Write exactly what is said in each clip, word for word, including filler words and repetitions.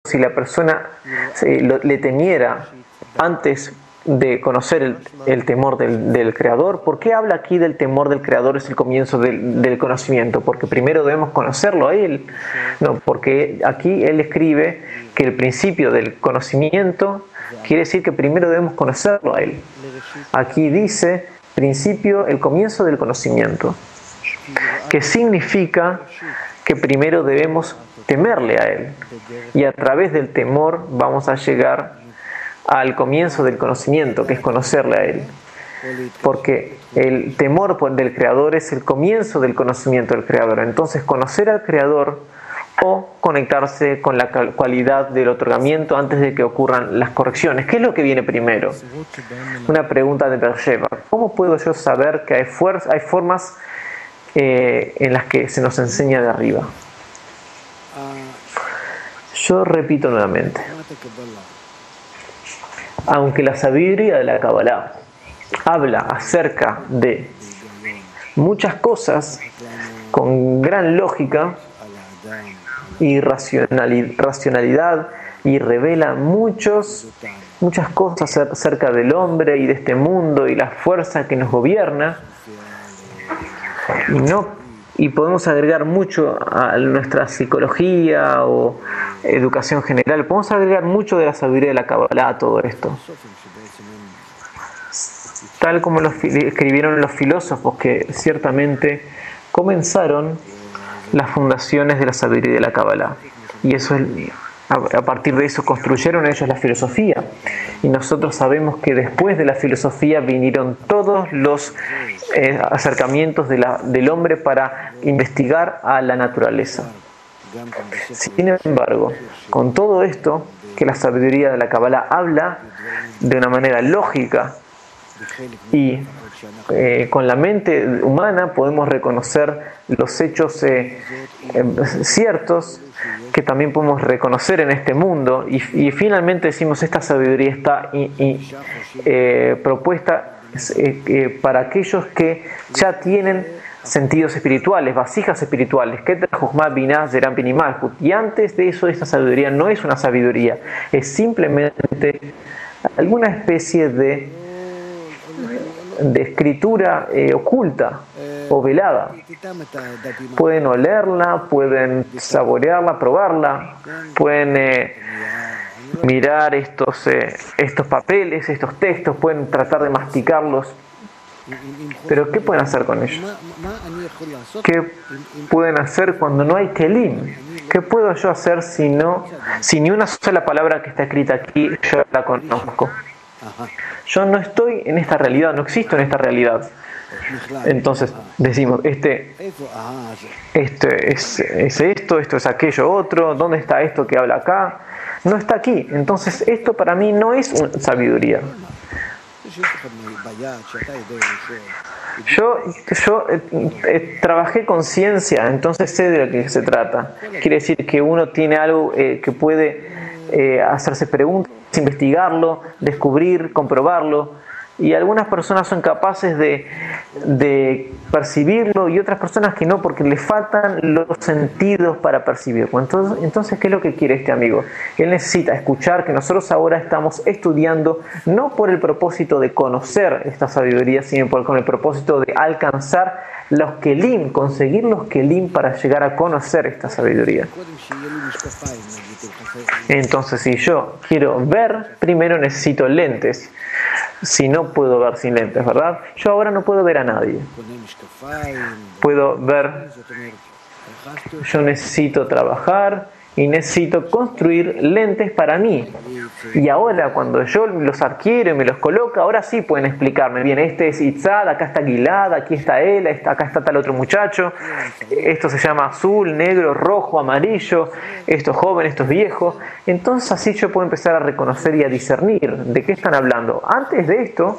si la persona eh, lo, le temiera antes de conocer el, el temor del, del Creador. ¿Por qué habla aquí del temor del Creador? Es el comienzo del, del conocimiento, porque primero debemos conocerlo a Él. No, porque aquí Él escribe que el principio del conocimiento quiere decir que primero debemos conocerlo a Él. Aquí dice principio, el comienzo del conocimiento, que significa que primero debemos temerle a Él, y a través del temor vamos a llegar al comienzo del conocimiento, que es conocerle a Él. Porque el temor del Creador es el comienzo del conocimiento del Creador. Entonces, conocer al Creador o conectarse con la cualidad del otorgamiento antes de que ocurran las correcciones. ¿Qué es lo que viene primero? Una pregunta de Beersheba. ¿Cómo puedo yo saber que hay, fuerza, hay formas eh, en las que se nos enseña de arriba? Yo repito nuevamente. Aunque la sabiduría de la Kabbalah habla acerca de muchas cosas con gran lógica y racionalidad y revela muchos, muchas cosas acerca del hombre y de este mundo y la fuerza que nos gobierna, y, no, y podemos agregar mucho a nuestra psicología o educación general, podemos agregar mucho de la sabiduría de la Kabbalah a todo esto, tal como lo escribieron los filósofos que ciertamente comenzaron las fundaciones de la sabiduría de la Kabbalah, y eso es, a partir de eso construyeron ellos la filosofía, y nosotros sabemos que después de la filosofía vinieron todos los eh, acercamientos de la, del hombre para investigar a la naturaleza. Sin embargo, con todo esto, que la sabiduría de la Kabbalah habla de una manera lógica y eh, con la mente humana podemos reconocer los hechos eh, eh, ciertos que también podemos reconocer en este mundo, y, y finalmente decimos esta sabiduría está y, y, eh, propuesta eh, eh, para aquellos que ya tienen sentidos espirituales, vasijas espirituales, y antes de eso esta sabiduría no es una sabiduría, es simplemente alguna especie de de escritura eh, oculta o velada. Pueden olerla, pueden saborearla, probarla, pueden eh, mirar estos, eh, estos papeles, estos textos, pueden tratar de masticarlos. Pero ¿qué pueden hacer con ellos? ¿Qué pueden hacer cuando no hay kelim? ¿Qué puedo yo hacer si no, si ni una sola palabra que está escrita aquí yo la conozco? Yo no estoy en esta realidad, no existo en esta realidad. Entonces decimos, este, este es, es esto, esto es aquello otro, ¿dónde está esto que habla acá? No está aquí. Entonces esto para mí no es una sabiduría. Yo, yo eh, eh, trabajé con ciencia, entonces sé de lo que se trata. Quiere decir que uno tiene algo eh, que puede eh, hacerse preguntas, investigarlo, descubrir, comprobarlo, y algunas personas son capaces de, de percibirlo y otras personas que no, porque les faltan los sentidos para percibirlo. Entonces, entonces, ¿qué es lo que quiere este amigo? Él necesita escuchar que nosotros ahora estamos estudiando no por el propósito de conocer esta sabiduría, sino por, con el propósito de alcanzar los kelim, conseguir los kelim para llegar a conocer esta sabiduría. Entonces, si yo quiero ver, primero necesito lentes. Si no puedo ver sin lentes, ¿verdad? Yo ahora no puedo ver a nadie. Puedo ver, yo necesito trabajar y necesito construir lentes para mí. Y ahora cuando yo los adquiero y me los coloco, ahora sí pueden explicarme, bien, este es Itzad, acá está Gilad, aquí está él, acá está tal otro muchacho, esto se llama azul, negro, rojo, amarillo, esto es joven, esto es viejo. Entonces así yo puedo empezar a reconocer y a discernir de qué están hablando. Antes de esto,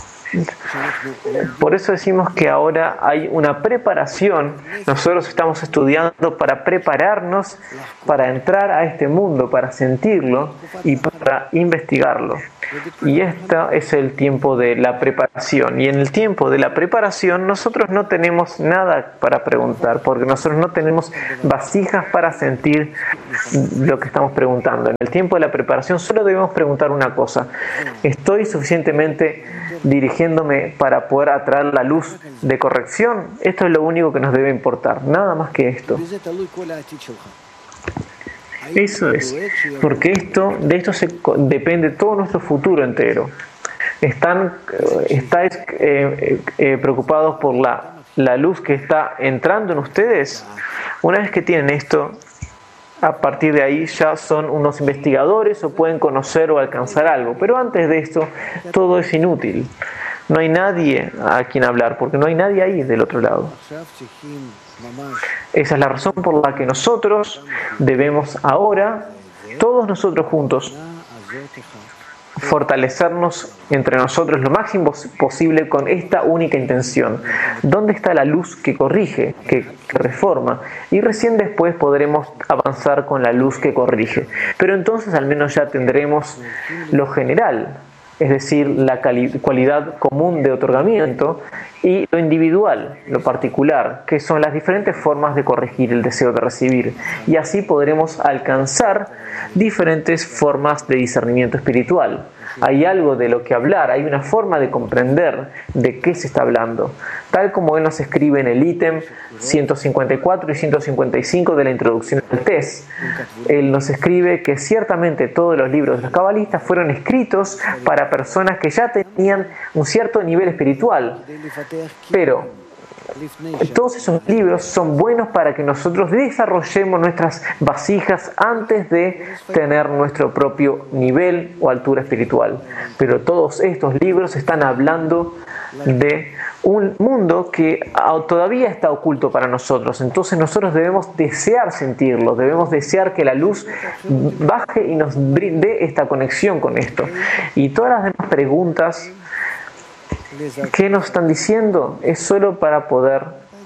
por eso decimos que ahora hay una preparación. Nosotros estamos estudiando para prepararnos para entrar a este mundo, para sentirlo y para investigarlo. Y este es el tiempo de la preparación. Y en el tiempo de la preparación nosotros no tenemos nada para preguntar, porque nosotros no tenemos vasijas para sentir lo que estamos preguntando. En el tiempo de la preparación solo debemos preguntar una cosa: ¿estoy suficientemente dirigiéndome para poder atraer la luz de corrección? Esto es lo único que nos debe importar, nada más que esto. Eso es, porque esto, de esto se, depende todo nuestro futuro entero. Están, ¿Estáis eh, eh, preocupados por la, la luz que está entrando en ustedes? Una vez que tienen esto, a partir de ahí ya son unos investigadores o pueden conocer o alcanzar algo. Pero antes de esto, todo es inútil. No hay nadie a quien hablar, porque no hay nadie ahí del otro lado. Esa es la razón por la que nosotros debemos ahora, todos nosotros juntos, fortalecernos entre nosotros lo máximo posible con esta única intención. ¿Dónde está la luz que corrige, que, que reforma? Y recién después podremos avanzar con la luz que corrige. Pero entonces al menos ya tendremos lo general, es decir, la cualidad común de otorgamiento, y lo individual, lo particular, que son las diferentes formas de corregir el deseo de recibir. Y así podremos alcanzar diferentes formas de discernimiento espiritual. Hay algo de lo que hablar, hay una forma de comprender de qué se está hablando. Tal como él nos escribe en el ítem ciento cincuenta y cuatro y ciento cincuenta y cinco de la introducción al test. Él nos escribe que ciertamente todos los libros de los cabalistas fueron escritos para personas que ya tenían un cierto nivel espiritual. Pero todos esos libros son buenos para que nosotros desarrollemos nuestras vasijas antes de tener nuestro propio nivel o altura espiritual. Pero todos estos libros están hablando de un mundo que todavía está oculto para nosotros. Entonces nosotros debemos desear sentirlo, debemos desear que la luz baje y nos dé esta conexión con esto. Y todas las demás preguntas ¿qué nos están diciendo? Es solo para poder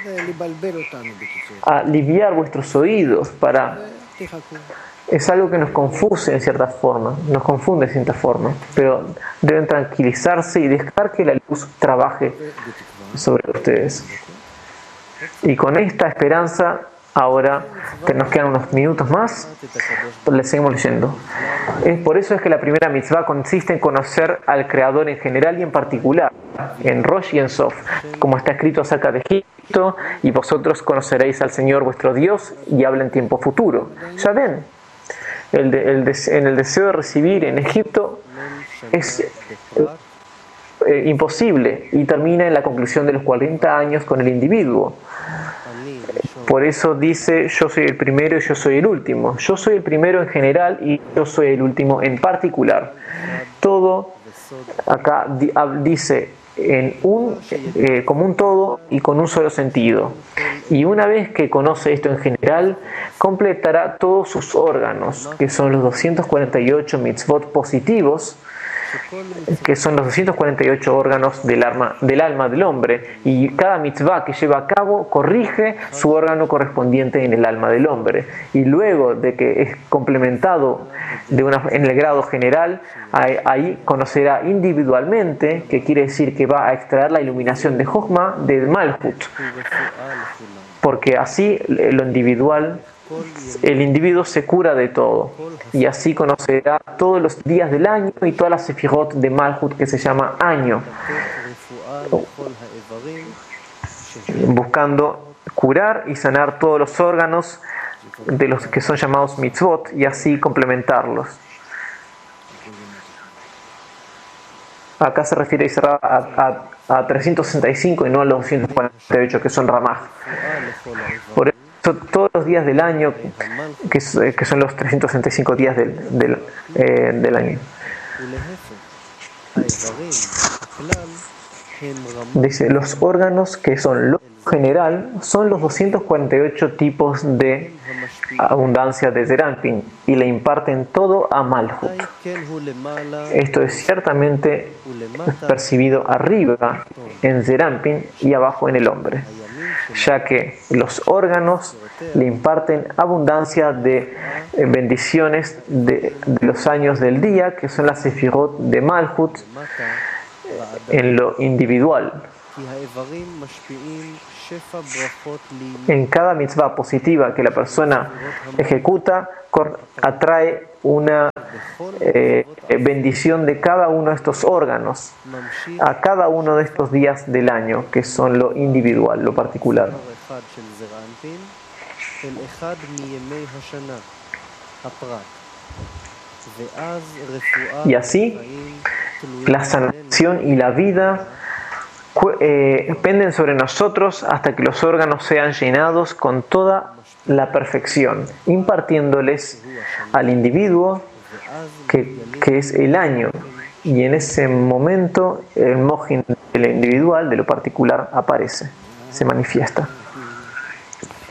aliviar vuestros oídos, para... es algo que nos confunde en cierta forma, nos confunde en cierta forma, pero deben tranquilizarse y dejar que la luz trabaje sobre ustedes. Y con esta esperanza, ahora que nos quedan unos minutos más, les seguimos leyendo. Es por eso es que la primera mitzvah consiste en conocer al Creador en general y en particular, en Rosh y en Sof, como está escrito acerca de Egipto: y vosotros conoceréis al Señor vuestro Dios, y habla en tiempo futuro. Ya ven, el de, el de, en el deseo de recibir en Egipto es eh, imposible, y termina en la conclusión de los cuarenta años con el individuo. Por eso dice: yo soy el primero y yo soy el último. Yo soy el primero en general y yo soy el último en particular. Todo acá dice en un, eh, como un todo y con un solo sentido. Y una vez que conoce esto en general, completará todos sus órganos, que son los doscientos cuarenta y ocho mitzvot positivos, que son los doscientos cuarenta y ocho órganos del alma, del alma del hombre, y cada mitzvah que lleva a cabo corrige su órgano correspondiente en el alma del hombre. Y luego de que es complementado de una, en el grado general, ahí, ahí conocerá individualmente, que quiere decir que va a extraer la iluminación de Jochma del Malhut, porque así lo individual, el individuo se cura de todo, y así conocerá todos los días del año y todas las sefirot de Malhut, que se llama año, buscando curar y sanar todos los órganos de los que son llamados mitzvot, y así complementarlos. Acá se refiere a, a, a trescientos sesenta y cinco y no a los doscientos cuarenta y ocho, que son Ramaj. Por eso todos los días del año, que, que son los trescientos sesenta y cinco días del, del, eh, del año. Dice: los órganos que son lo general son los doscientos cuarenta y ocho tipos de abundancia de Zerampin, y le imparten todo a Malhut. Esto es ciertamente percibido arriba en Zerampin y abajo en el hombre. ya que los órganos le imparten abundancia de eh, bendiciones de, de los años del día, que son las sefirot de Malhut, en lo individual. En cada mitzvah positiva que la persona ejecuta, atrae una eh, bendición de cada uno de estos órganos a cada uno de estos días del año, que son lo individual, lo particular. Y así, la sanación y la vida eh, penden sobre nosotros hasta que los órganos sean llenados con toda la perfección, impartiéndoles al individuo que, que es el año, y en ese momento el mojin del individual, de lo particular, aparece, se manifiesta.